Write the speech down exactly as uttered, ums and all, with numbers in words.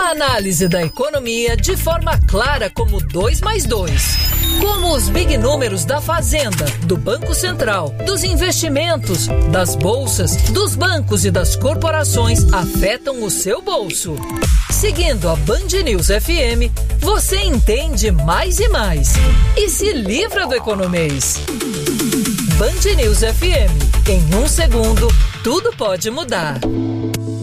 A análise da economia de forma clara como dois mais dois. Como os big números da Fazenda, do Banco Central, dos investimentos, das bolsas, dos bancos e das corporações afetam o seu bolso. Seguindo a Band News F M, você entende mais e mais. E se livra do economês. Band News F M. Em um segundo, tudo pode mudar.